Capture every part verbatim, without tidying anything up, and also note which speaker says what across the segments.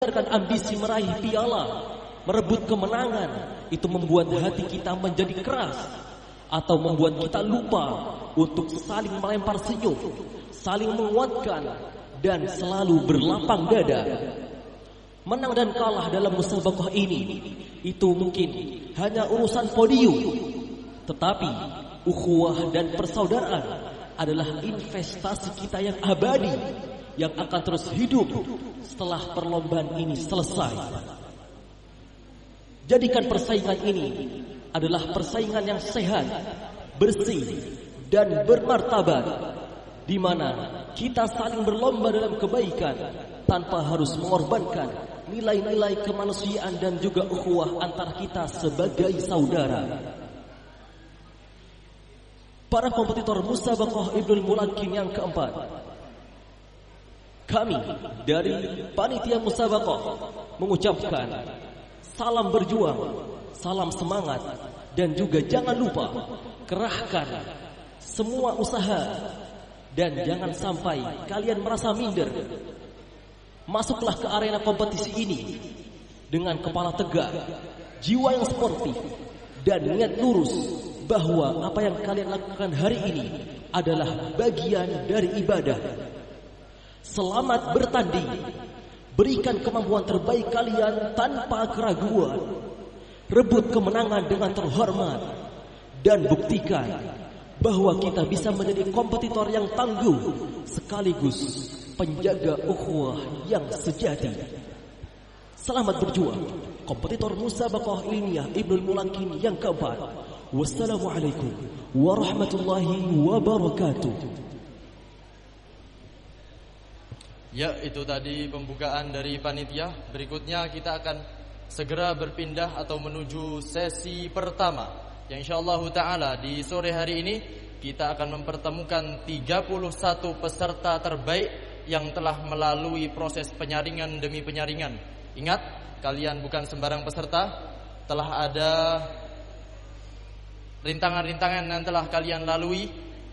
Speaker 1: Biarkan ambisi meraih piala, merebut kemenangan, itu membuat hati kita menjadi keras atau membuat kita lupa untuk saling melempar senyum, saling menguatkan dan selalu berlapang dada. Menang dan kalah dalam musabaqah ini itu mungkin hanya urusan podium, tetapi ukhuwah dan persaudaraan adalah investasi kita yang abadi, yang akan terus hidup setelah perlombaan ini selesai. Jadikan persaingan ini adalah persaingan yang sehat, bersih, dan bermartabat, di mana kita saling berlomba dalam kebaikan tanpa harus mengorbankan nilai-nilai kemanusiaan dan juga ukhuwah antar kita sebagai saudara. Para kompetitor musabaqah Ibnul Mulakin yang keempat, kami dari panitia musabaqah mengucapkan salam berjuang, salam semangat, dan juga jangan lupa kerahkan semua usaha dan jangan sampai kalian merasa minder. Masuklah ke arena kompetisi ini dengan kepala tegak, jiwa yang sportif, dan niat lurus bahwa apa yang kalian lakukan hari ini adalah bagian dari ibadah. Selamat bertanding, berikan kemampuan terbaik kalian tanpa keraguan, rebut kemenangan dengan terhormat, dan buktikan bahwa kita bisa menjadi kompetitor yang tangguh sekaligus penjaga ukhuwah yang sejati. Selamat berjuang, kompetitor musabaqah ilmiah Ibnul Mulakin yang keempat. Wassalamualaikum warahmatullahi wabarakatuh.
Speaker 2: Ya, itu tadi pembukaan dari panitia. Berikutnya kita akan segera berpindah atau menuju sesi pertama, yang insyaallah ta'ala di sore hari ini kita akan mempertemukan tiga puluh satu peserta terbaik yang telah melalui proses penyaringan demi penyaringan. Ingat, kalian bukan sembarang peserta, telah ada rintangan-rintangan yang telah kalian lalui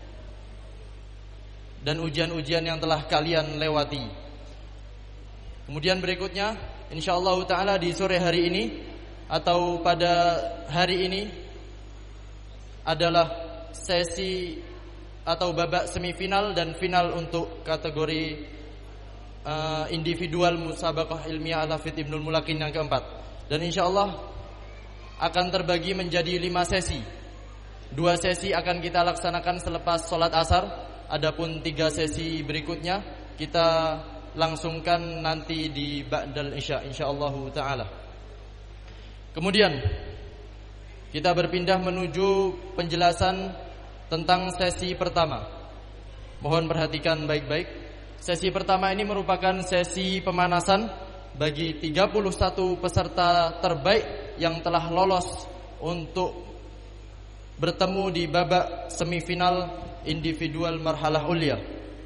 Speaker 2: dan ujian-ujian yang telah kalian lewati. Kemudian berikutnya insyaallah ta'ala di sore hari ini atau pada hari ini adalah sesi atau babak semifinal dan final untuk kategori uh, individual musabaqah ilmiah Al-Hafidz Ibnul Mulakin yang keempat. Dan insyaallah akan terbagi menjadi lima sesi. Dua sesi akan kita laksanakan selepas sholat asar. Adapun tiga sesi berikutnya kita langsungkan nanti di ba'dal isya insyaallah ta'ala. Kemudian kita berpindah menuju penjelasan tentang sesi pertama. Mohon perhatikan baik-baik. Sesi pertama ini merupakan sesi pemanasan bagi tiga puluh satu peserta terbaik yang telah lolos untuk bertemu di babak semifinal individual marhalah ulia.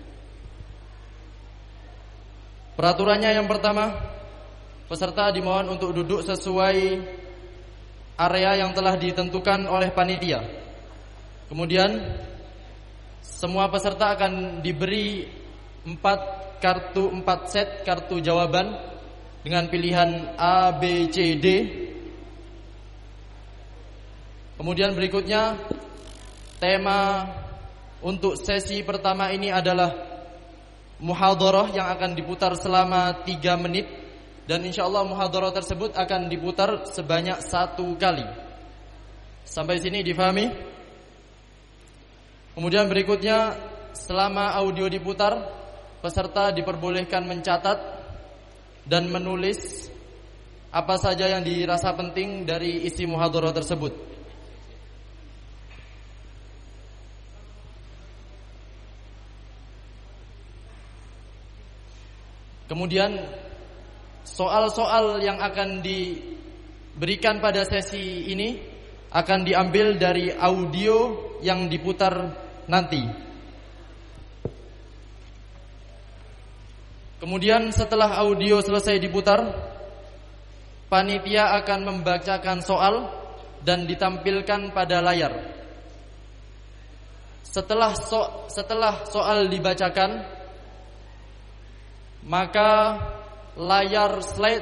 Speaker 2: Peraturannya yang pertama, peserta dimohon untuk duduk sesuai area yang telah ditentukan oleh panitia. Kemudian semua peserta akan diberi empat kartu, empat set kartu jawaban dengan pilihan A, B, C, D. Kemudian berikutnya tema untuk sesi pertama ini adalah muhadharah yang akan diputar selama tiga menit. Dan insyaallah muhadharah tersebut akan diputar sebanyak satu kali. Sampai sini difahami? Kemudian berikutnya selama audio diputar, peserta diperbolehkan mencatat dan menulis apa saja yang dirasa penting dari isi muhadharah tersebut. Kemudian soal-soal yang akan diberikan pada sesi ini akan diambil dari audio yang diputar nanti. Kemudian setelah audio selesai diputar, panitia akan membacakan soal dan ditampilkan pada layar. Setelah so, setelah soal dibacakan, maka layar slide